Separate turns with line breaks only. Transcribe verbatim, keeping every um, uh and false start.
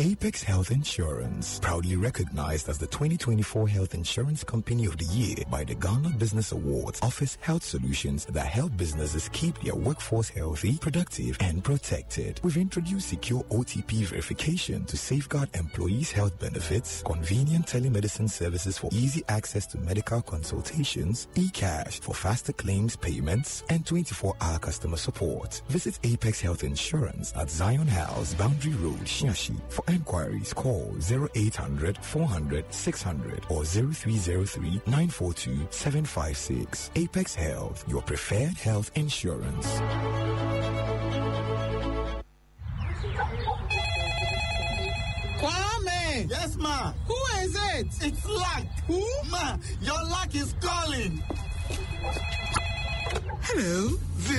Apex Health Insurance, proudly recognized as the twenty twenty-four Health Insurance Company of the Year by the Ghana Business Awards, offers health solutions that help businesses keep their workforce healthy, productive, and protected. We've introduced secure O T P verification to safeguard employees' health benefits, convenient telemedicine services for easy access to medical consultations, e-cash for faster claims payments, and twenty-four hour customer support. Visit Apex Health Insurance at Zion House, Boundary Road, Shiashi. For enquiries, call zero eight hundred, four hundred, six hundred or zero three zero three, nine four two, seven five six. Apex Health, your preferred health insurance.
Kwame!
Yes, ma.
Who is it?
It's Luck.
Who?
Ma, your luck is calling.
Hello.